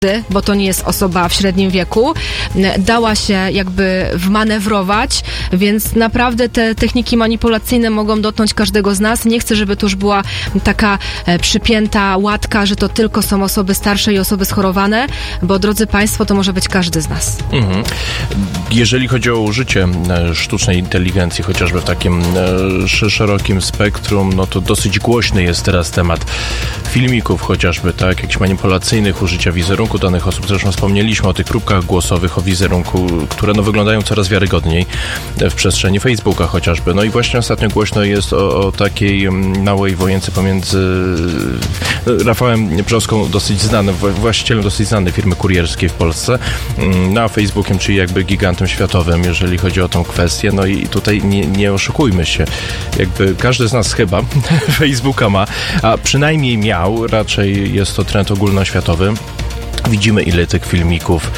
bo to nie jest osoba w średnim wieku, dała się jakby wmanewrować, więc naprawdę te techniki manipulacyjne mogą dotknąć każdego z nas. Nie chcę, żeby to już była taka przypięta łatka, że to tylko są osoby starsze i osoby schorowane, bo drodzy Państwo, to może być każdy z nas. Jeżeli chodzi o użycie sztucznej inteligencji, chociażby w takim szerokim spektrum, no to dosyć głośny jest teraz temat filmików chociażby, tak, jakichś manipulacyjnych, użycia wizerunku danych osób. Zresztą wspomnieliśmy o tych próbkach głosowych, o wizerunku, które no wyglądają coraz wiarygodniej w przestrzeni Facebooka chociażby. No i właśnie ostatnio głośno jest o takiej małej wojence pomiędzy Rafałem Brzoską, dosyć znanym, właścicielem dosyć znanej firmy kurierskiej w Polsce, a Facebookiem, czyli jakby gigantem światowym, jeżeli chodzi o tą kwestię. No i tutaj nie oszukujmy się. Jakby każdy z nas chyba Facebooka ma, a przynajmniej miał, raczej jest to trend ogólnoświatowy. Widzimy, ile tych filmików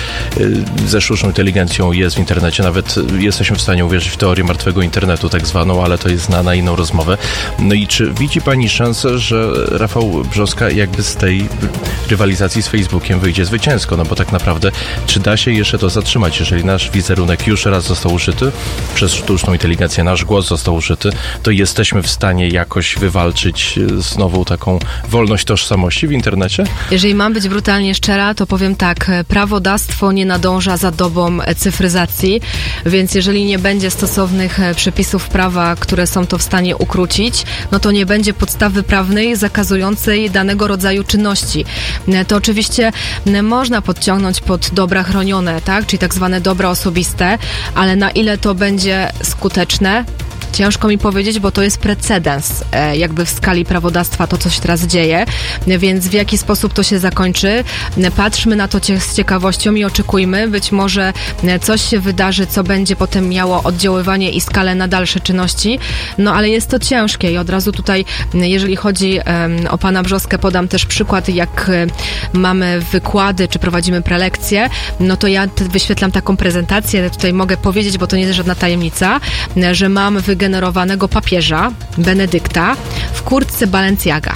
ze sztuczną inteligencją jest w internecie. Nawet jesteśmy w stanie uwierzyć w teorię martwego internetu, tak zwaną, ale to jest na inną rozmowę. No i czy widzi Pani szansę, że Rafał Brzoska jakby z tej rywalizacji z Facebookiem wyjdzie zwycięsko? No bo tak naprawdę, czy da się jeszcze to zatrzymać? Jeżeli nasz wizerunek już raz został użyty przez sztuczną inteligencję, nasz głos został użyty, to jesteśmy w stanie jakoś wywalczyć znowu taką wolność tożsamości w internecie? Jeżeli mam być brutalnie szczera, to powiem tak, prawodawstwo nie nadąża za dobą cyfryzacji, więc jeżeli nie będzie stosownych przepisów prawa, które są to w stanie ukrócić, no to nie będzie podstawy prawnej zakazującej danego rodzaju czynności. To oczywiście można podciągnąć pod dobra chronione, tak, czyli tak zwane dobra osobiste, ale na ile to będzie skuteczne, ciężko mi powiedzieć, bo to jest precedens jakby w skali prawodawstwa, to co się teraz dzieje, więc w jaki sposób to się zakończy. Patrzmy na to z ciekawością i oczekujmy. Być może coś się wydarzy, co będzie potem miało oddziaływanie i skalę na dalsze czynności, no ale jest to ciężkie i od razu tutaj, jeżeli chodzi o pana Brzoskę, podam też przykład, jak mamy wykłady, czy prowadzimy prelekcje, no to ja wyświetlam taką prezentację, tutaj mogę powiedzieć, bo to nie jest żadna tajemnica, że mam wygenerowanego papieża, Benedykta, w kurtce Balenciaga.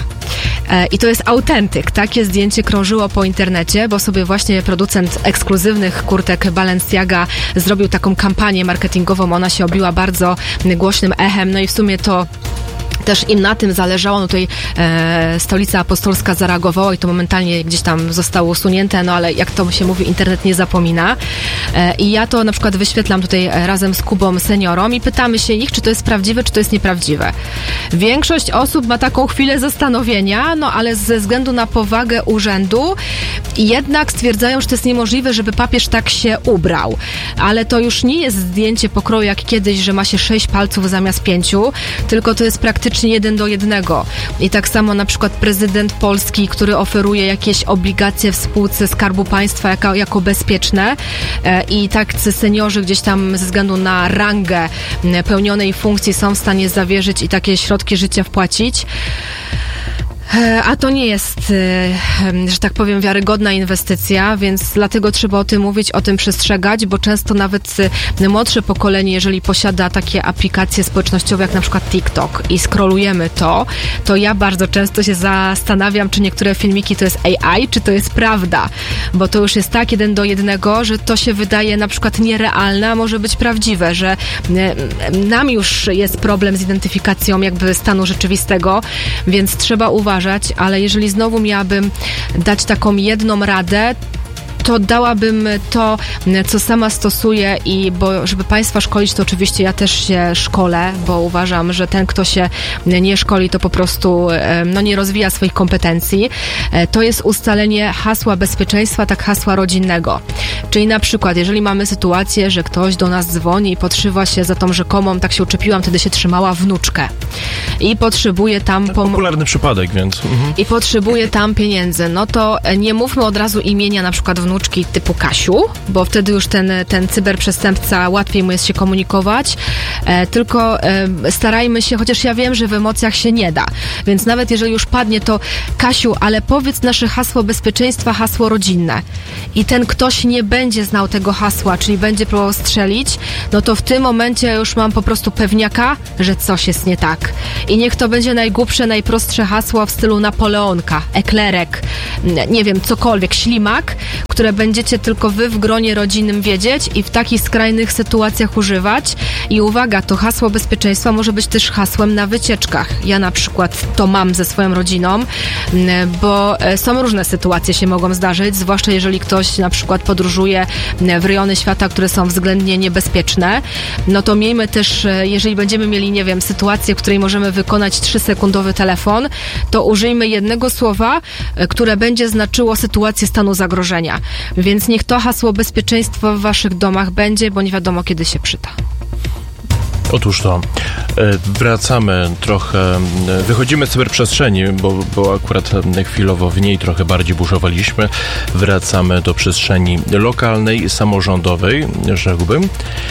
I to jest autentyk. Takie zdjęcie krążyło po internecie, bo sobie właśnie producent ekskluzywnych kurtek Balenciaga zrobił taką kampanię marketingową. Ona się obiła bardzo głośnym echem. No i w sumie to też im na tym zależało, no tutaj Stolica Apostolska zareagowała i to momentalnie gdzieś tam zostało usunięte, no ale jak to się mówi, internet nie zapomina. I ja to na przykład wyświetlam tutaj razem z Kubą seniorom i pytamy się ich, czy to jest prawdziwe, czy to jest nieprawdziwe. Większość osób ma taką chwilę zastanowienia, no ale ze względu na powagę urzędu jednak stwierdzają, że to jest niemożliwe, żeby papież tak się ubrał. Ale to już nie jest zdjęcie pokroju jak kiedyś, że ma się 6 palców zamiast 5, tylko to jest praktycznie 1:1. I tak samo na przykład prezydent Polski, który oferuje jakieś obligacje w spółce Skarbu Państwa jako bezpieczne i tak seniorzy gdzieś tam ze względu na rangę pełnionej funkcji są w stanie zawierzyć i takie środki życia wpłacić. A to nie jest, że tak powiem, wiarygodna inwestycja, więc dlatego trzeba o tym mówić, o tym przestrzegać, bo często nawet młodsze pokolenie, jeżeli posiada takie aplikacje społecznościowe jak na przykład TikTok i scrollujemy to ja bardzo często się zastanawiam, czy niektóre filmiki to jest AI, czy to jest prawda, bo to już jest tak 1:1, że to się wydaje na przykład nierealne, a może być prawdziwe, że nam już jest problem z identyfikacją jakby stanu rzeczywistego, więc trzeba uważać, ale jeżeli znowu miałabym dać taką jedną radę, to dałabym to, co sama stosuję bo żeby Państwa szkolić, to oczywiście ja też się szkolę, bo uważam, że ten, kto się nie szkoli, to po prostu nie rozwija swoich kompetencji. To jest ustalenie hasła bezpieczeństwa, tak hasła rodzinnego. Czyli na przykład, jeżeli mamy sytuację, że ktoś do nas dzwoni i podszywa się za tą rzekomą, tak się uczepiłam, wtedy się trzymała wnuczkę i potrzebuje tam... Popularny przypadek, więc... I potrzebuje tam pieniędzy, no to nie mówmy od razu imienia na przykład wnuczki typu Kasiu, bo wtedy już ten cyberprzestępca łatwiej mu jest się komunikować, tylko starajmy się, chociaż ja wiem, że w emocjach się nie da, więc nawet jeżeli już padnie to Kasiu, ale powiedz nasze hasło bezpieczeństwa, hasło rodzinne. i ten ktoś nie będzie znał tego hasła, czyli będzie próbował strzelić, no to w tym momencie już mam po prostu pewniaka, że coś jest nie tak. I niech to będzie najgłupsze, najprostsze hasło w stylu Napoleonka, eklerek, nie wiem, cokolwiek, ślimak, które będziecie tylko wy w gronie rodzinnym wiedzieć i w takich skrajnych sytuacjach używać. I uwaga, to hasło bezpieczeństwa może być też hasłem na wycieczkach. Ja na przykład to mam ze swoją rodziną, bo są różne sytuacje się mogą zdarzyć, zwłaszcza jeżeli ktoś na przykład podróżuje w rejony świata, które są względnie niebezpieczne, no to miejmy też, jeżeli będziemy mieli, nie wiem, sytuację, w której możemy wykonać 3-sekundowy telefon, to użyjmy jednego słowa, które będzie znaczyło sytuację stanu zagrożenia. Więc niech to hasło bezpieczeństwa w waszych domach będzie, bo nie wiadomo, kiedy się przyda. Otóż to. Wracamy trochę, wychodzimy z cyberprzestrzeni, bo akurat chwilowo w niej trochę bardziej burzowaliśmy. Wracamy do przestrzeni lokalnej, samorządowej, rzekłbym.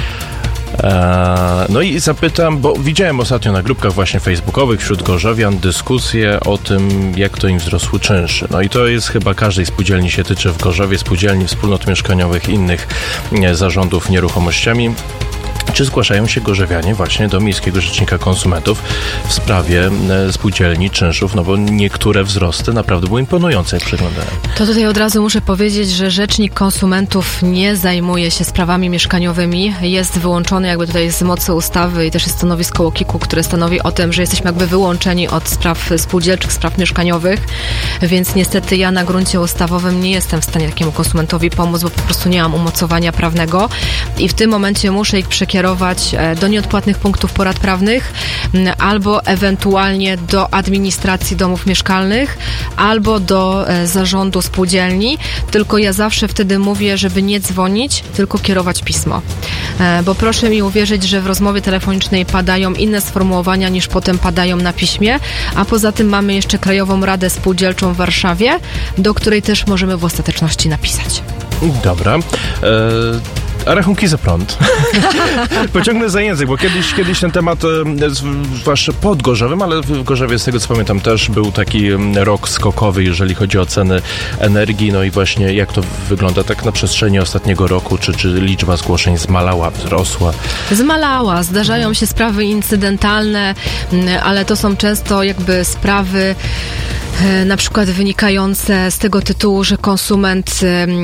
No i zapytam, bo widziałem ostatnio na grupkach właśnie facebookowych wśród gorzowian dyskusję o tym, jak to im wzrosły czynsze. No i to jest chyba każdej spółdzielni się tyczy w Gorzowie, spółdzielni, wspólnot mieszkaniowych, innych zarządów nieruchomościami. Czy zgłaszają się gorzowianie właśnie do Miejskiego Rzecznika Konsumentów w sprawie spółdzielni, czynszów, no bo niektóre wzrosty naprawdę były imponujące, jak przeglądałem. To tutaj od razu muszę powiedzieć, że Rzecznik Konsumentów nie zajmuje się sprawami mieszkaniowymi, jest wyłączony jakby tutaj z mocy ustawy i też jest stanowisko UOKiK-u, które stanowi o tym, że jesteśmy jakby wyłączeni od spraw spółdzielczych, spraw mieszkaniowych, więc niestety ja na gruncie ustawowym nie jestem w stanie takiemu konsumentowi pomóc, bo po prostu nie mam umocowania prawnego i w tym momencie muszę ich przekierować do nieodpłatnych punktów porad prawnych albo ewentualnie do administracji domów mieszkalnych albo do zarządu spółdzielni, tylko ja zawsze wtedy mówię, żeby nie dzwonić, tylko kierować pismo. Bo proszę mi uwierzyć, że w rozmowie telefonicznej padają inne sformułowania niż potem padają na piśmie, a poza tym mamy jeszcze Krajową Radę Spółdzielczą w Warszawie, do której też możemy w ostateczności napisać. Dobra. A rachunki za prąd. Pociągnę za język, bo kiedyś ten temat, zwłaszcza pod Gorzowem, ale w Gorzowie, z tego co pamiętam, też był taki rok skokowy, jeżeli chodzi o ceny energii. No i właśnie jak to wygląda tak na przestrzeni ostatniego roku? Czy liczba zgłoszeń zmalała, wzrosła? Zmalała. Zdarzają się sprawy incydentalne, ale to są często jakby sprawy na przykład wynikające z tego tytułu, że konsument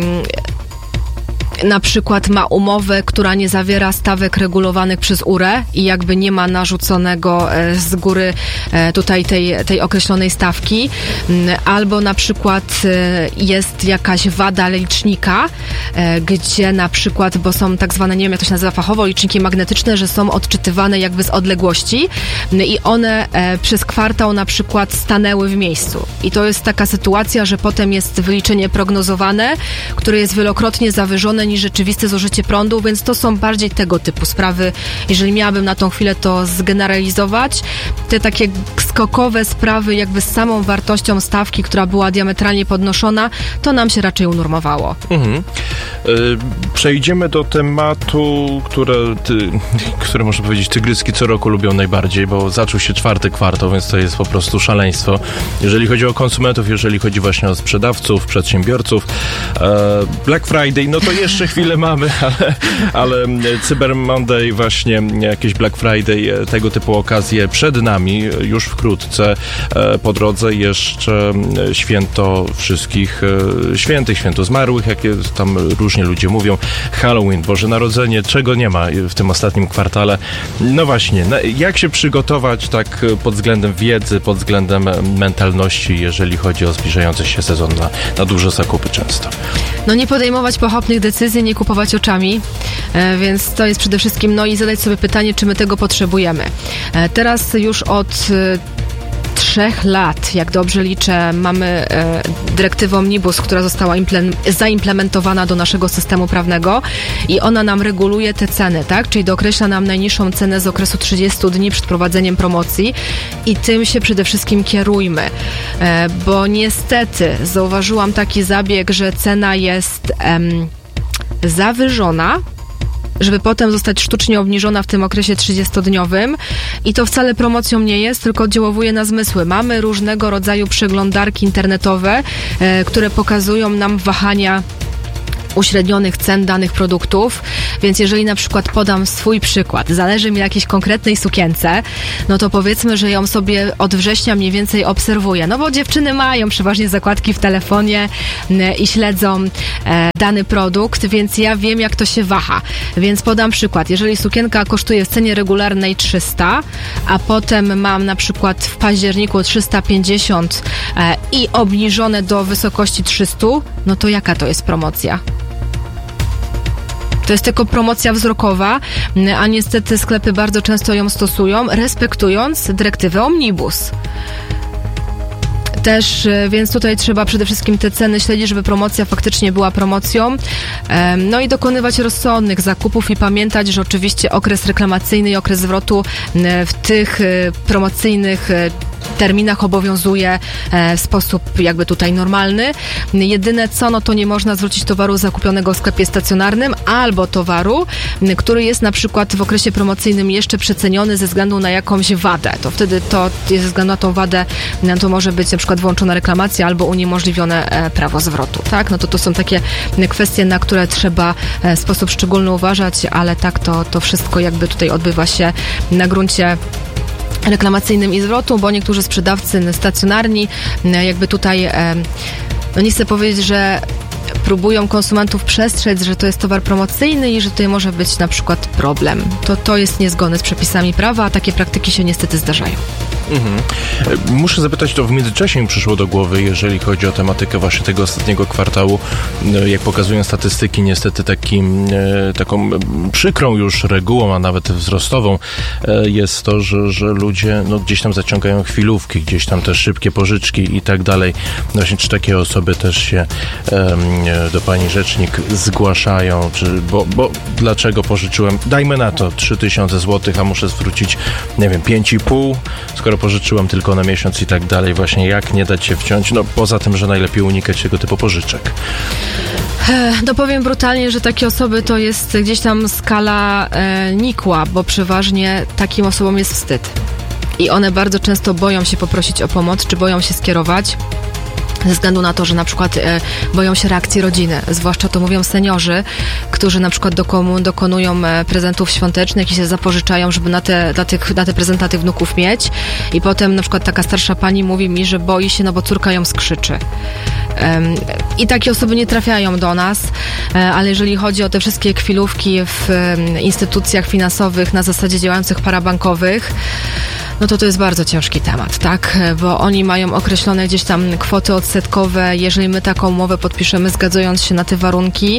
na przykład ma umowę, która nie zawiera stawek regulowanych przez URE i jakby nie ma narzuconego z góry tutaj tej określonej stawki, albo na przykład jest jakaś wada licznika, gdzie na przykład, bo są tak zwane, nie wiem jak to się nazywa fachowo, liczniki magnetyczne, że są odczytywane jakby z odległości i one przez kwartał na przykład stanęły w miejscu. I to jest taka sytuacja, że potem jest wyliczenie prognozowane, które jest wielokrotnie zawyżone niż rzeczywiste zużycie prądu, więc to są bardziej tego typu sprawy. Jeżeli miałabym na tą chwilę to zgeneralizować, te takie skokowe sprawy jakby z samą wartością stawki, która była diametralnie podnoszona, to nam się raczej unormowało. Przejdziemy do tematu, które można powiedzieć tygryski co roku lubią najbardziej, bo zaczął się 4. kwartał, więc to jest po prostu szaleństwo. Jeżeli chodzi o konsumentów, jeżeli chodzi właśnie o sprzedawców, przedsiębiorców. Black Friday, no to jeszcze chwilę mamy, ale Cyber Monday, właśnie jakieś Black Friday, tego typu okazje przed nami już wkrótce. Po drodze jeszcze święto wszystkich świętych, święto zmarłych, jakie tam różnie ludzie mówią, Halloween, Boże Narodzenie, czego nie ma w tym ostatnim kwartale. No właśnie, jak się przygotować tak pod względem wiedzy, pod względem mentalności, jeżeli chodzi o zbliżający się sezon na duże zakupy często? No nie podejmować pochopnych decyzji, nie kupować oczami, więc to jest przede wszystkim, no i zadać sobie pytanie, czy my tego potrzebujemy. Teraz już od 3 lat, jak dobrze liczę, mamy dyrektywę Omnibus, która została zaimplementowana do naszego systemu prawnego i ona nam reguluje te ceny, tak? Czyli dookreśla nam najniższą cenę z okresu 30 dni przed prowadzeniem promocji i tym się przede wszystkim kierujmy, bo niestety zauważyłam taki zabieg, że cena jest zawyżona, żeby potem zostać sztucznie obniżona w tym okresie 30-dniowym i to wcale promocją nie jest, tylko oddziałuje na zmysły. Mamy różnego rodzaju przeglądarki internetowe, które pokazują nam wahania uśrednionych cen danych produktów, więc jeżeli na przykład podam swój przykład, zależy mi na jakiejś konkretnej sukience, no to powiedzmy, że ją sobie od września mniej więcej obserwuję, no bo dziewczyny mają przeważnie zakładki w telefonie i śledzą dany produkt, więc ja wiem, jak to się waha. Więc podam przykład, jeżeli sukienka kosztuje w cenie regularnej 300, a potem mam na przykład w październiku 350 i obniżone do wysokości 300, no to jaka to jest promocja? To jest tylko promocja wzrokowa, a niestety sklepy bardzo często ją stosują, respektując dyrektywę Omnibus. Też, więc tutaj trzeba przede wszystkim te ceny śledzić, żeby promocja faktycznie była promocją. No i dokonywać rozsądnych zakupów i pamiętać, że oczywiście okres reklamacyjny i okres zwrotu w tych promocyjnych terminach obowiązuje w sposób jakby tutaj normalny. Jedyne co, no to nie można zwrócić towaru zakupionego w sklepie stacjonarnym albo towaru, który jest na przykład w okresie promocyjnym jeszcze przeceniony ze względu na jakąś wadę. To wtedy to ze względu na tą wadę to może być na przykład włączona reklamacja albo uniemożliwione prawo zwrotu, tak? No to są takie kwestie, na które trzeba w sposób szczególny uważać, ale tak to wszystko jakby tutaj odbywa się na gruncie reklamacyjnym i zwrotu, bo niektórzy sprzedawcy stacjonarni jakby tutaj, no nie chcę powiedzieć, że próbują konsumentów przestrzec, że to jest towar promocyjny i że tutaj może być na przykład problem. To jest niezgodne z przepisami prawa, a takie praktyki się niestety zdarzają. Muszę zapytać, to w międzyczasie mi przyszło do głowy, jeżeli chodzi o tematykę właśnie tego ostatniego kwartału, jak pokazują statystyki, niestety taką przykrą już regułą, a nawet wzrostową jest to, że ludzie gdzieś tam zaciągają chwilówki, gdzieś tam te szybkie pożyczki i tak dalej. Właśnie czy takie osoby też się do pani rzecznik zgłaszają, bo dlaczego pożyczyłem, dajmy na to 3000 zł, a muszę zwrócić, nie wiem, 5,5, skoro pożyczyłem tylko na miesiąc i tak dalej. Właśnie jak nie dać się wciąć? No poza tym, że najlepiej unikać tego typu pożyczek. No powiem brutalnie, że takie osoby to jest gdzieś tam skala nikła, bo przeważnie takim osobom jest wstyd. I one bardzo często boją się poprosić o pomoc, czy boją się skierować. Ze względu na to, że na przykład boją się reakcji rodziny. Zwłaszcza to mówią seniorzy, którzy na przykład dokonują prezentów świątecznych i się zapożyczają, żeby na te prezenty wnuków mieć. I potem na przykład taka starsza pani mówi mi, że boi się, no bo córka ją skrzyczy. I takie osoby nie trafiają do nas, ale jeżeli chodzi o te wszystkie chwilówki w instytucjach finansowych na zasadzie działających parabankowych, no to jest bardzo ciężki temat, tak? Bo oni mają określone gdzieś tam kwoty odsetkowe. Jeżeli my taką umowę podpiszemy, zgadzając się na te warunki,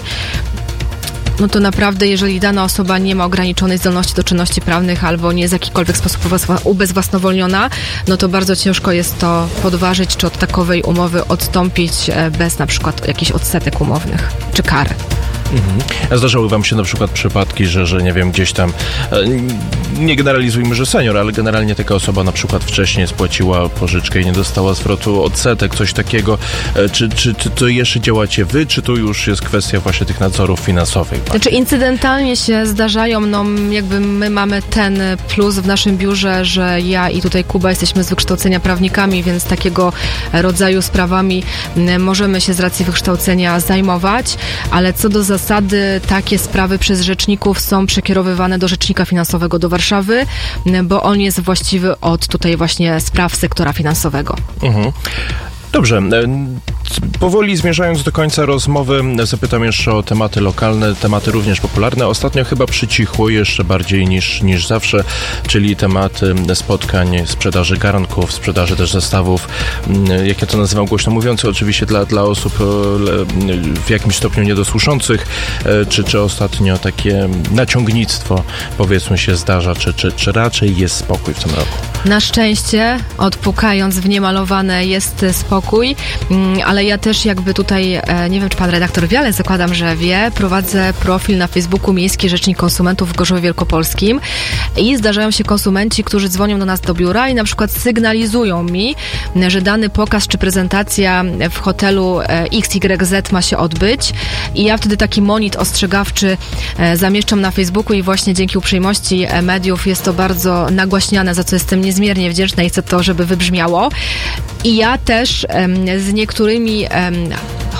no to naprawdę, jeżeli dana osoba nie ma ograniczonej zdolności do czynności prawnych albo nie jest w jakikolwiek sposób ubezwłasnowolniona, no to bardzo ciężko jest to podważyć, czy od takowej umowy odstąpić bez na przykład jakichś odsetek umownych, czy kary. A zdarzały wam się na przykład przypadki, że nie wiem, gdzieś tam, nie generalizujmy, że senior, ale generalnie taka osoba na przykład wcześniej spłaciła pożyczkę i nie dostała zwrotu odsetek, coś takiego. Czy to jeszcze działacie wy, czy to już jest kwestia właśnie tych nadzorów finansowych? Znaczy incydentalnie się zdarzają, no jakby my mamy ten plus w naszym biurze, że ja i tutaj Kuba jesteśmy z wykształcenia prawnikami, więc takiego rodzaju sprawami możemy się z racji wykształcenia zajmować, ale co do zasady takie sprawy przez rzeczników są przekierowywane do Rzecznika Finansowego do Warszawy, bo on jest właściwy od tutaj właśnie spraw sektora finansowego. Dobrze. Powoli zmierzając do końca rozmowy, zapytam jeszcze o tematy lokalne, tematy również popularne. Ostatnio chyba przycichło jeszcze bardziej niż zawsze, czyli tematy spotkań, sprzedaży garnków, sprzedaży też zestawów, jak ja to nazywam głośno mówiąc, oczywiście dla osób w jakimś stopniu niedosłyszących, czy ostatnio takie naciągnictwo, powiedzmy, się zdarza, czy raczej jest spokój w tym roku? Na szczęście, odpukając w niemalowane, jest spokój, ale ja też jakby tutaj, nie wiem, czy pan redaktor wie, ale zakładam, że wie, prowadzę profil na Facebooku Miejski Rzecznik Konsumentów w Gorzowie Wielkopolskim i zdarzają się konsumenci, którzy dzwonią do nas do biura i na przykład sygnalizują mi, że dany pokaz czy prezentacja w hotelu XYZ ma się odbyć i ja wtedy taki monit ostrzegawczy zamieszczam na Facebooku i właśnie dzięki uprzejmości mediów jest to bardzo nagłaśniane, za co jestem niezmiernie wdzięczna i chcę to, żeby wybrzmiało. I ja też z niektórymi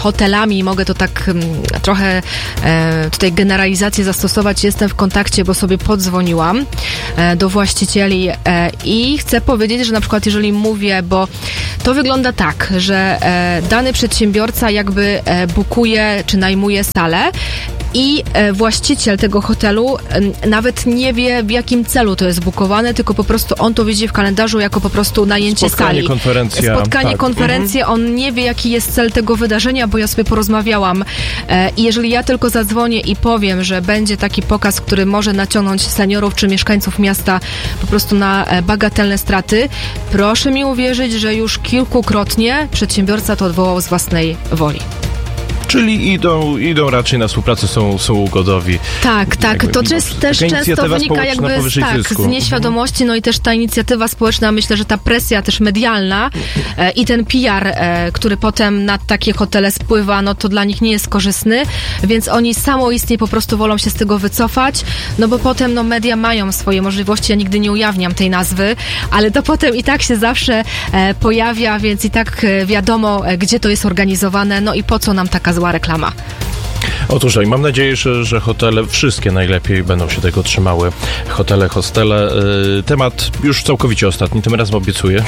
hotelami, mogę to tak trochę tutaj generalizację zastosować, jestem w kontakcie, bo sobie podzwoniłam do właścicieli i chcę powiedzieć, że na przykład jeżeli mówię, bo to wygląda tak, że dany przedsiębiorca jakby bukuje czy najmuje salę i właściciel tego hotelu nawet nie wie, w jakim celu to jest bukowane, tylko po prostu on to widzi w kalendarzu jako po prostu najęcie sali. Spotkanie, konferencję, on nie wie, jaki jest cel tego wydarzenia, bo ja sobie porozmawiałam i jeżeli ja tylko zadzwonię i powiem, że będzie taki pokaz, który może naciągnąć seniorów czy mieszkańców miasta po prostu na bagatelne straty, proszę mi uwierzyć, że już kilkukrotnie przedsiębiorca to odwołał z własnej woli. Czyli idą raczej na współpracę, są ugodowi. Tak. To też często wynika jakby z nieświadomości, no i też ta inicjatywa społeczna, myślę, że ta presja też medialna i ten PR, który potem na takie hotele spływa, no to dla nich nie jest korzystny, więc oni samoistnie po prostu wolą się z tego wycofać, no bo potem no media mają swoje możliwości, ja nigdy nie ujawniam tej nazwy, ale to potem i tak się zawsze pojawia, więc i tak wiadomo, gdzie to jest organizowane, no i po co nam taka zła reklama. Otóż i mam nadzieję, że hotele wszystkie najlepiej będą się tego trzymały. Hotele, hostele. Temat już całkowicie ostatni, tym razem obiecuję.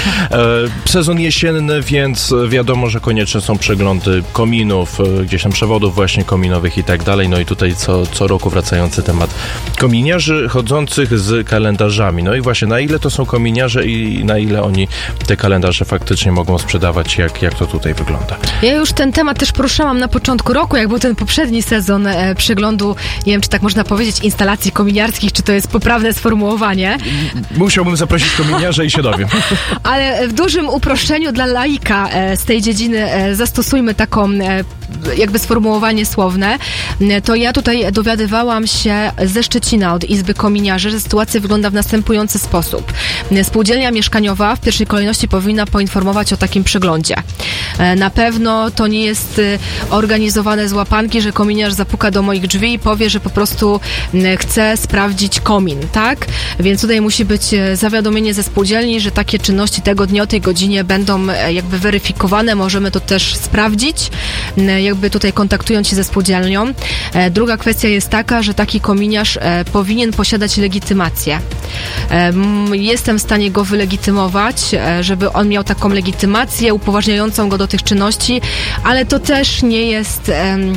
Sezon jesienny, więc wiadomo, że konieczne są przeglądy kominów, gdzieś tam przewodów właśnie kominowych i tak dalej. No i tutaj co roku wracający temat kominiarzy chodzących z kalendarzami. No i właśnie na ile to są kominiarze i na ile oni te kalendarze faktycznie mogą sprzedawać, jak to tutaj wygląda. Ja już ten temat też poruszałam na początku roku, jak był ten poprzedni sezon przeglądu, nie wiem, czy tak można powiedzieć, instalacji kominiarskich, czy to jest poprawne sformułowanie. Musiałbym zaprosić kominiarza i się dowiem. Ale w dużym uproszczeniu dla laika z tej dziedziny zastosujmy taką jakby sformułowanie słowne, to ja tutaj dowiadywałam się ze Szczecina od Izby Kominiarzy, że sytuacja wygląda w następujący sposób. Spółdzielnia mieszkaniowa w pierwszej kolejności powinna poinformować o takim przeglądzie. Na pewno to nie jest organizowane z łapanki, że kominiarz zapuka do moich drzwi i powie, że po prostu chce sprawdzić komin, tak? Więc tutaj musi być zawiadomienie ze spółdzielni, że takie czynności tego dnia o tej godzinie będą jakby weryfikowane, możemy to też sprawdzić, jakby tutaj kontaktując się ze spółdzielnią. Druga kwestia jest taka, że taki kominiarz powinien posiadać legitymację. Jestem w stanie go wylegitymować, żeby on miał taką legitymację upoważniającą go do tych czynności, ale to też nie jest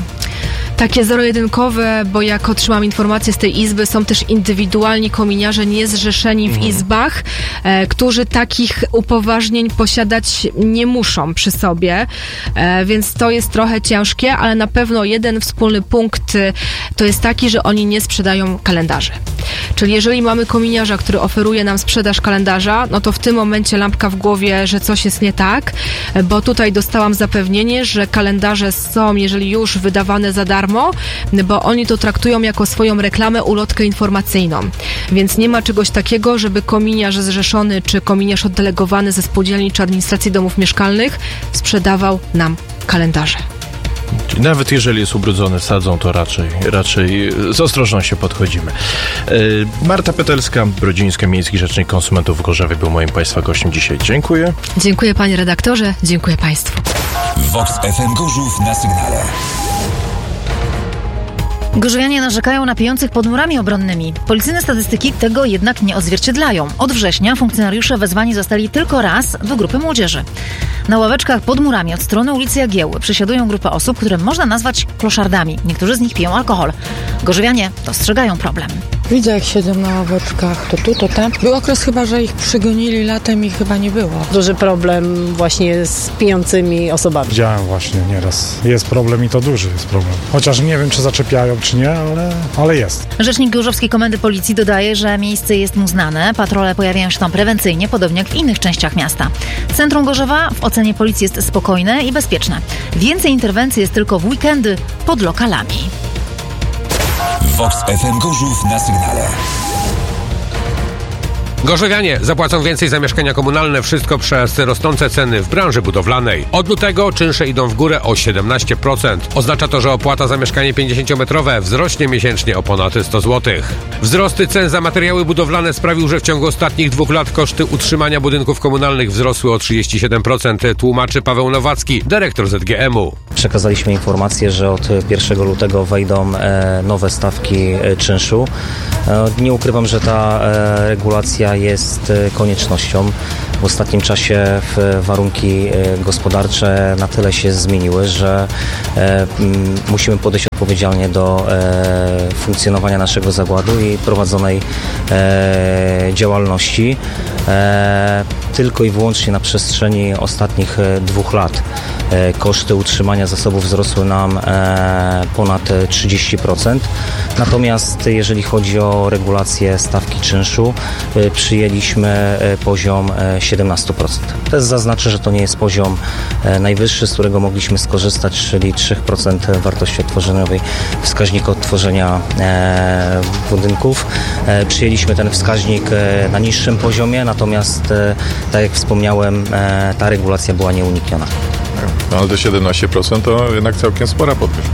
takie zero-jedynkowe, bo jak otrzymam informację z tej izby, są też indywidualni kominiarze niezrzeszeni w izbach, którzy takich upoważnień posiadać nie muszą przy sobie, więc to jest trochę ciężkie, ale na pewno jeden wspólny punkt to jest taki, że oni nie sprzedają kalendarzy. Czyli jeżeli mamy kominiarza, który oferuje nam sprzedaż kalendarza, no to w tym momencie lampka w głowie, że coś jest nie tak, bo tutaj dostałam zapewnienie, że kalendarze są, jeżeli już, wydawane za darmo, bo oni to traktują jako swoją reklamę, ulotkę informacyjną. Więc nie ma czegoś takiego, żeby kominiarz zrzeszony czy kominiarz oddelegowany ze spółdzielni czy administracji domów mieszkalnych sprzedawał nam kalendarze. Nawet jeżeli jest ubrudzony sadzą, to raczej z ostrożnością podchodzimy. Marta Petelska-Brodzińska, Miejski Rzecznik Konsumentów w Gorzowie, był moim Państwa gościem dzisiaj. Dziękuję. Dziękuję panie redaktorze, dziękuję Państwu. Vox FM Gorzów na sygnale. Gorzowianie narzekają na pijących pod murami obronnymi. Policyjne statystyki tego jednak nie odzwierciedlają. Od września funkcjonariusze wezwani zostali tylko raz do grupy młodzieży. Na ławeczkach pod murami od strony ulicy Jagiełły przesiadują grupę osób, które można nazwać kloszardami. Niektórzy z nich piją alkohol. Gorzowianie dostrzegają problem. Widzę, jak siedzą na ławeczkach, to tu, to tam. Był okres chyba, że ich przygonili latem i chyba nie było. Duży problem właśnie z pijącymi osobami. Widziałem właśnie nieraz. Jest problem i to duży jest problem. Chociaż nie wiem, czy zaczepiają, czy nie, ale jest. Rzecznik Gorzowskiej Komendy Policji dodaje, że miejsce jest mu znane. Patrole pojawiają się tam prewencyjnie, podobnie jak w innych częściach miasta. Centrum Gorzowa w ocenie policji jest spokojne i bezpieczne. Więcej interwencji jest tylko w weekendy pod lokalami. Vox FM Gorzów na sygnale. Gorzowianie zapłacą więcej za mieszkania komunalne, wszystko przez rosnące ceny w branży budowlanej. Od lutego czynsze idą w górę o 17%. Oznacza to, że opłata za mieszkanie 50-metrowe wzrośnie miesięcznie o ponad 100 zł. Wzrosty cen za materiały budowlane sprawił, że w ciągu ostatnich 2 lat koszty utrzymania budynków komunalnych wzrosły o 37%, tłumaczy Paweł Nowacki, dyrektor ZGM-u. Przekazaliśmy informację, że od 1 lutego wejdą nowe stawki czynszu. Nie ukrywam, że ta regulacja jest koniecznością. W ostatnim czasie warunki gospodarcze na tyle się zmieniły, że musimy podejść odpowiedzialnie do funkcjonowania naszego zakładu i prowadzonej działalności. Tylko i wyłącznie na przestrzeni ostatnich 2 lat koszty utrzymania zasobów wzrosły nam ponad 30%. Natomiast jeżeli chodzi o regulację stawki czynszu, przyjęliśmy poziom 17%. Też zaznaczę, że to nie jest poziom najwyższy, z którego mogliśmy skorzystać, czyli 3% wartości odtworzeniowej wskaźnika odtworzenia budynków. Przyjęliśmy ten wskaźnik na niższym poziomie, natomiast tak jak wspomniałem, ta regulacja była nieunikniona. No, ale te 17% to jednak całkiem spora podwyżka.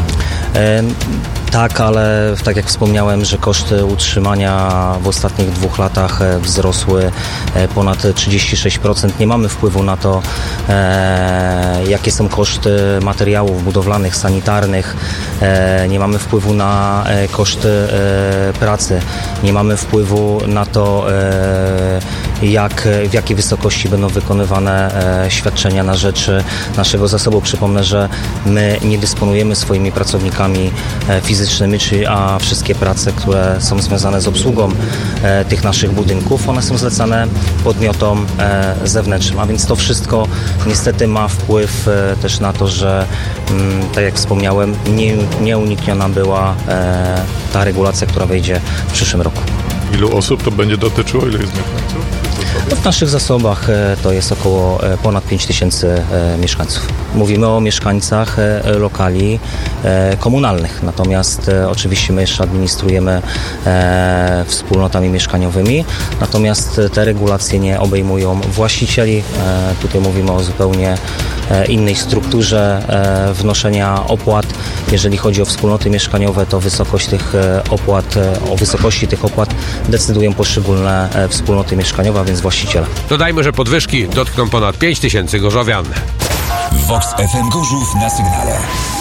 Tak, ale tak jak wspomniałem, że koszty utrzymania w ostatnich 2 latach wzrosły ponad 36%. Nie mamy wpływu na to, jakie są koszty materiałów budowlanych, sanitarnych. Nie mamy wpływu na koszty pracy. Nie mamy wpływu na to, w jakiej wysokości będą wykonywane świadczenia na rzecz naszego zasobu. Przypomnę, że my nie dysponujemy swoimi pracownikami fizycznymi, a wszystkie prace, które są związane z obsługą tych naszych budynków, one są zlecane podmiotom zewnętrznym, a więc to wszystko niestety ma wpływ też na to, że tak jak wspomniałem, nieunikniona była ta regulacja, która wejdzie w przyszłym roku. Ilu osób to będzie dotyczyło? Ile jest mieszkańców? W naszych zasobach to jest około ponad 5000 mieszkańców. Mówimy o mieszkańcach lokali komunalnych, natomiast oczywiście my jeszcze administrujemy wspólnotami mieszkaniowymi, natomiast te regulacje nie obejmują właścicieli. Tutaj mówimy o zupełnie innej strukturze wnoszenia opłat. Jeżeli chodzi o wspólnoty mieszkaniowe, to wysokość tych opłat, o wysokości tych opłat decydują poszczególne wspólnoty mieszkaniowe, a więc właściciele. Dodajmy, że podwyżki dotkną ponad 5000 gorzowian. Vox FM Gorzów na sygnale.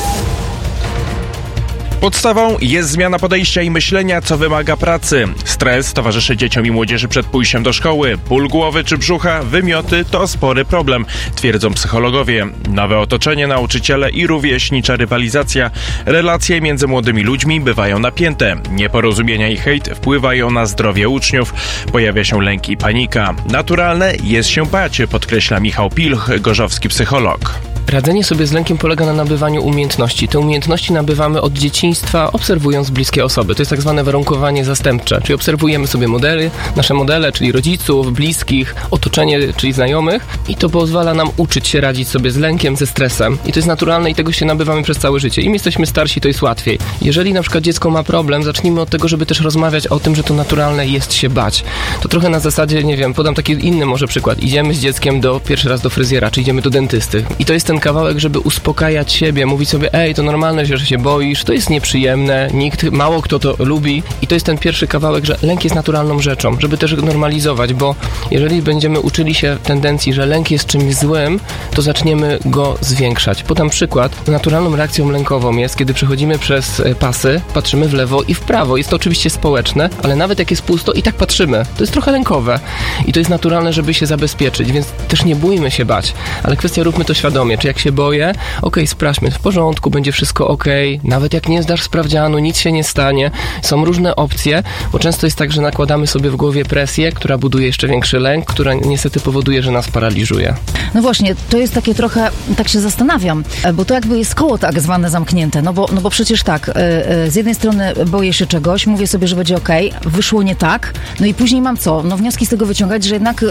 Podstawą jest zmiana podejścia i myślenia, co wymaga pracy. Stres towarzyszy dzieciom i młodzieży przed pójściem do szkoły. Ból głowy czy brzucha, wymioty to spory problem, twierdzą psychologowie. Nowe otoczenie, nauczyciele i rówieśnicza rywalizacja. Relacje między młodymi ludźmi bywają napięte. Nieporozumienia i hejt wpływają na zdrowie uczniów. Pojawia się lęk i panika. Naturalne jest się bać, podkreśla Michał Pilch, gorzowski psycholog. Radzenie sobie z lękiem polega na nabywaniu umiejętności. Te umiejętności nabywamy od dzieciństwa, obserwując bliskie osoby. To jest tak zwane warunkowanie zastępcze, czyli obserwujemy sobie nasze modele, czyli rodziców, bliskich, otoczenie, czyli znajomych i to pozwala nam uczyć się radzić sobie z lękiem, ze stresem. I to jest naturalne i tego się nabywamy przez całe życie. Im jesteśmy starsi, to jest łatwiej. Jeżeli na przykład dziecko ma problem, zacznijmy od tego, żeby też rozmawiać o tym, że to naturalne jest się bać. To trochę na zasadzie, nie wiem, podam taki inny może przykład. Idziemy z dzieckiem pierwszy raz do fryzjera, czy idziemy do dentysty. I to jest ten kawałek, żeby uspokajać siebie, mówić sobie, to normalne, że się boisz, to jest nieprzyjemne, mało kto to lubi i to jest ten pierwszy kawałek, że lęk jest naturalną rzeczą, żeby też normalizować, bo jeżeli będziemy uczyli się tendencji, że lęk jest czymś złym, to zaczniemy go zwiększać. Podam przykład, naturalną reakcją lękową jest, kiedy przechodzimy przez pasy, patrzymy w lewo i w prawo. Jest to oczywiście społeczne, ale nawet jak jest pusto i tak patrzymy. To jest trochę lękowe i to jest naturalne, żeby się zabezpieczyć, więc też nie bójmy się bać, ale kwestia róbmy to świadomie, czy jak się boję, sprawdźmy, w porządku, będzie wszystko nawet jak nie zdasz sprawdzianu, nic się nie stanie. Są różne opcje, bo często jest tak, że nakładamy sobie w głowie presję, która buduje jeszcze większy lęk, która niestety powoduje, że nas paraliżuje. No właśnie, to jest takie trochę, tak się zastanawiam, bo to jakby jest koło tak zwane zamknięte, no bo przecież tak, z jednej strony boję się czegoś, mówię sobie, że będzie wyszło nie tak, no i później mam co? No wnioski z tego wyciągać, że jednak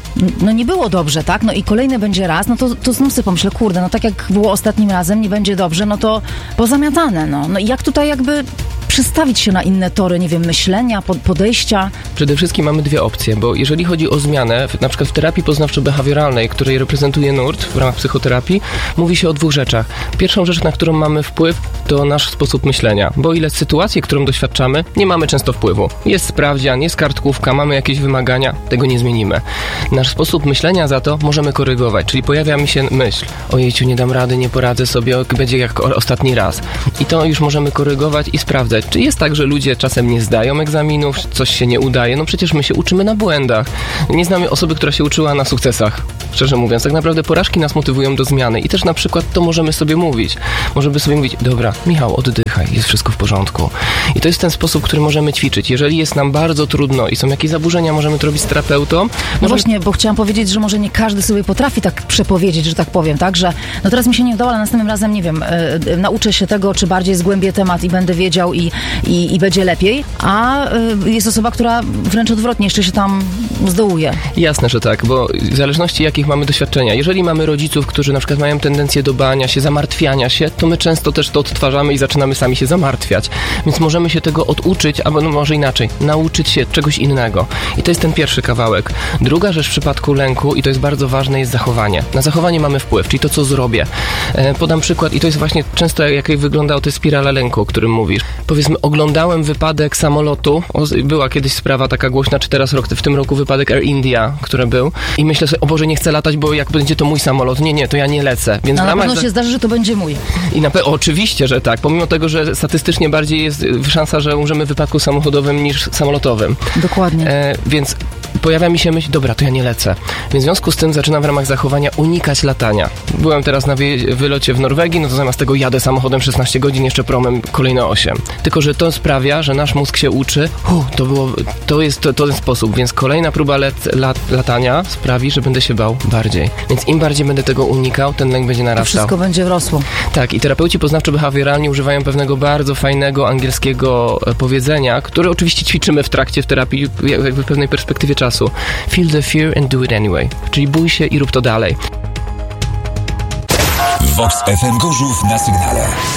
nie było dobrze, tak? No i kolejny będzie raz, no to znów sobie pomyślę, kurde, no tak jak było ostatnim razem, nie będzie dobrze, no to pozamiatane, no i jak tutaj jakby przestawić się na inne tory, nie wiem, myślenia, podejścia? Przede wszystkim mamy dwie opcje, bo jeżeli chodzi o zmianę, na przykład w terapii poznawczo-behawioralnej, której reprezentuje NURT w ramach psychoterapii, mówi się o dwóch rzeczach. Pierwszą rzecz, na którą mamy wpływ, to nasz sposób myślenia, bo ile sytuację, którą doświadczamy, nie mamy często wpływu. Jest sprawdzian, jest kartkówka, mamy jakieś wymagania, tego nie zmienimy. Nasz sposób myślenia za to możemy korygować, czyli pojawia mi się myśl, ojejciu, nie dam rady, nie poradzę sobie, będzie jak ostatni raz. I to już możemy korygować i sprawdzać, czy jest tak, że ludzie czasem nie zdają egzaminów, coś się nie udaje, no przecież my się uczymy na błędach. Nie znamy osoby, która się uczyła na sukcesach. Szczerze mówiąc, tak naprawdę porażki nas motywują do zmiany i też na przykład to możemy sobie mówić. Możemy sobie mówić, dobra, Michał, oddychaj, jest wszystko w porządku. I to jest ten sposób, który możemy ćwiczyć. Jeżeli jest nam bardzo trudno i są jakieś zaburzenia, możemy to robić z terapeutą. No właśnie, bo chciałam powiedzieć, że może nie każdy sobie potrafi tak przepowiedzieć, że tak powiem, tak, że no teraz mi się nie udało, ale następnym razem, nie wiem, nauczę się tego, czy bardziej zgłębię temat i będę wiedział i będzie lepiej, a jest osoba, która wręcz odwrotnie jeszcze się tam zdołuje. Jasne, że tak, bo w zależności jakich mamy doświadczenia. Jeżeli mamy rodziców, którzy na przykład mają tendencję do bania się, zamartwiania się, to my często też to odtwarzamy i zaczynamy sami się zamartwiać. Więc możemy się tego oduczyć, albo no może inaczej, nauczyć się czegoś innego. I to jest ten pierwszy kawałek. Druga rzecz w przypadku lęku, i to jest bardzo ważne, jest zachowanie. Na zachowanie mamy wpływ, czyli to, co zrobię. Podam przykład i to jest właśnie często, jak wyglądała ta spirala lęku, o którym mówisz. Powiedzmy, oglądałem wypadek samolotu, była kiedyś sprawa taka głośna, czy teraz w tym roku wypadek Air India, który był i myślę sobie, o Boże, nie chcę latać, bo jak będzie to mój samolot, nie, to ja nie lecę. Więc na pewno się zdarzy, że to będzie mój. I oczywiście, że tak, pomimo tego, że statystycznie bardziej jest szansa, że umrzemy w wypadku samochodowym niż samolotowym. Dokładnie. Więc pojawia mi się myśl, dobra, to ja nie lecę. Więc w związku z tym zaczynam w ramach zachowania unikać latania. Byłem teraz na wylocie w Norwegii, no to zamiast tego jadę samochodem 16 godzin, jeszcze promem kolejne 8. Tylko że to sprawia, że nasz mózg się uczy, to jest ten sposób, więc kolejna próba latania sprawi, że będę się bał bardziej. Więc im bardziej będę tego unikał, ten lęk będzie narastał. To wszystko będzie rosło. Tak, i terapeuci poznawczo-behawioralni używają pewnego bardzo fajnego angielskiego powiedzenia, które oczywiście ćwiczymy w trakcie w terapii, jakby w pewnej perspektywie czasu. Feel the fear and do it anyway. Czyli bój się i rób to dalej. Vox FM Gorzów na sygnale.